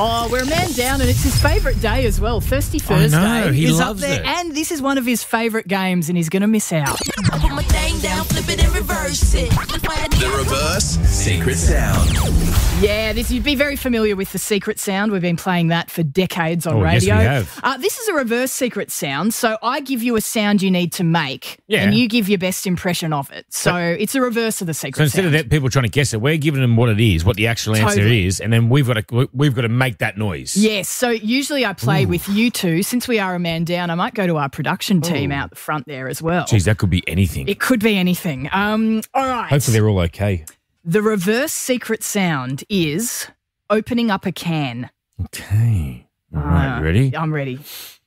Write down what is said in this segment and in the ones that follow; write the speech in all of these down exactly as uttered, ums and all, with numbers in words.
Oh, we're a man down and it's his favourite day as well. Thirsty Thursday I know, he is loves up there it. and this is one of his favourite games and he's going to miss out. I put my thing down, flip it and reverse it. The reverse secret sound. Yeah, this you'd be very familiar with the secret sound. We've been playing that for decades on Oh, yes, we radio. have. Uh, this is a reverse secret sound. So I give you a sound you need to make Yeah. and you give your best impression of it. So it's a reverse of the secret So instead sound. of that, people trying to guess it, we're giving them what it is, what the actual answer Totally. is, and then we've got to we've got to make that noise. Yes, so usually I play with you two. Since we are a man down, I might go to our production team out the front there as well. Geez, that could be anything. It could be anything. Um, all right. Hopefully they're all okay. The reverse secret sound is opening up a can. Okay. All right, Uh, you ready? I'm ready.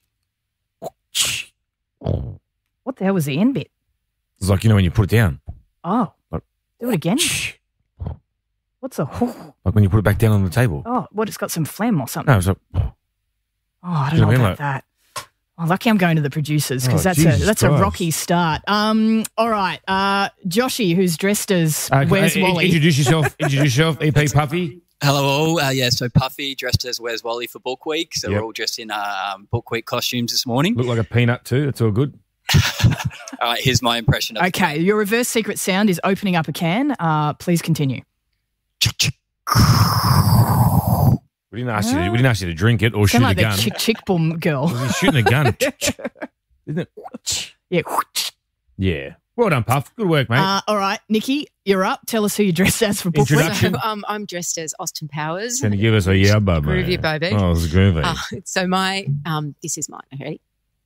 What the hell was the end bit? It's like, you know, when you put it down. Oh, Like- do it again. What's a Like when you put it back down on the table. oh? What? It's got some phlegm or something. No, it's like, Oh, I don't You know know what I mean? about Like- that. Oh, lucky I'm going to the producers because Oh, that's a Jesus that's a Christ. rocky start. Um, all right, uh, Joshy, who's dressed as uh, Where's uh, Wally? Introduce yourself. Introduce yourself. E P Puffy. Hello all. Uh, yeah, so Puffy dressed as Where's Wally for Book Week. So Yep. we're all dressed in uh, um, Book Week costumes this morning. Look like a peanut too. It's all good. All right, here's my impression of Okay, your reverse secret sound is opening up a can. Uh, please continue. We didn't ask you. To, we didn't ask you to drink it or Sound shoot like a gun. the chick chick boom girl. He's shooting a gun. Isn't it? Yeah. Yeah. Well done, Puff. Good work, mate. Uh, all right, Nikki, you're up. Tell us who you dressed as for book week. Introduction. So, um, I'm dressed as Austin Powers. Can you give us a yeah, bub, Groovy, mate? baby. Oh, it's groovy. Uh, so my, um, this is mine. Ready?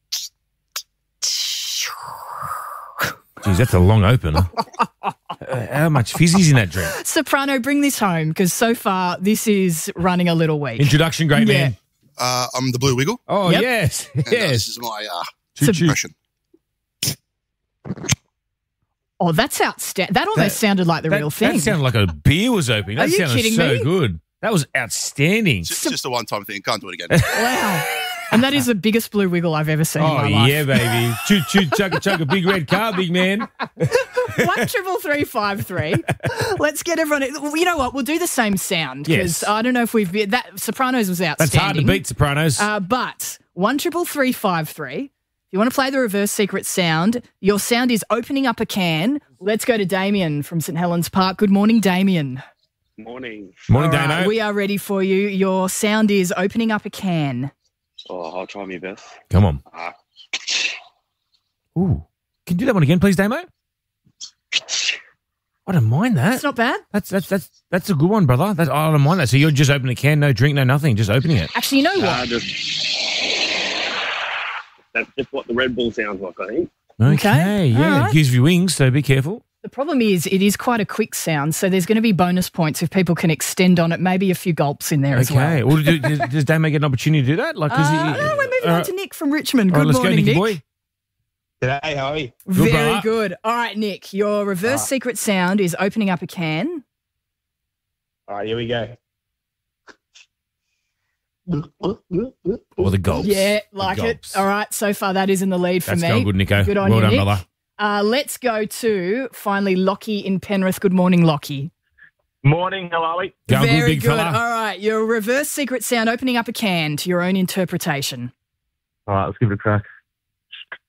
Jeez, that's a long opener. Uh, How much fizzy's in that drink? Soprano, bring this home because so far this is running a little weak. Introduction, great Yeah. man. Uh, I'm the Blue Wiggle. Oh, Yep. yes. And, uh, this Yes. is my uh, Choo choo. impression. Oh, that's outstanding. That almost That- sounded like the That, real thing. that sounded like a beer was opening. That Are you sounded kidding so me? good. That was outstanding. It's just, just a one-time thing. Can't do it again. Wow. And that is the biggest blue wiggle I've ever seen in Oh, my life. yeah, baby. Choo choo, chugga chugga, big red car, big man. One triple three five three. Let's get everyone. You know what? We'll do the same sound because Yes. I don't know if we've that Sopranos was outstanding. That's hard to beat, Sopranos. Uh, but one triple three five three. If you want to play the reverse secret sound, your sound is opening up a can. Let's go to Damien from St Helens Park. Good morning, Damien. Morning. Morning, All right, Damo. we are ready for you. Your sound is opening up a can. Oh, I'll try my best. Come on. Ah. Ooh. Can you do that one again, please, Damo? I don't mind that. That's not bad. That's that's that's that's a good one, brother. That's, I don't mind that. So you're just opening a can, no drink, no nothing, just opening it. Actually, you know what? Uh, just, that's just what the Red Bull sounds like, I think. Okay, Okay, yeah, all right. it gives you wings, so be careful. The problem is it is quite a quick sound, so there's going to be bonus points if people can extend on it, maybe a few gulps in there as well. Okay. Well, do, does, does Damo get an opportunity to do that? Like, 'cause Uh, he, no, we're moving all on right. to Nick from Richmond. All right, Good let's morning, go, Nicky Nick. boy. G'day, how are you? Good, Very brother. good. All right, Nick, your reverse Ah. secret sound is opening up a can. All right, here we go. Or the gulps. Yeah, The like it. gulps. All right, so far that is in the lead for That's me. going good, Nico. Good on well you, done, Nick. brother. Uh, let's go to, finally, Lockie in Penrith. Good morning, Lockie. Morning, how are we? Going good, Very big good. fella. All right, your reverse secret sound opening up a can to your own interpretation. All right, let's give it a crack.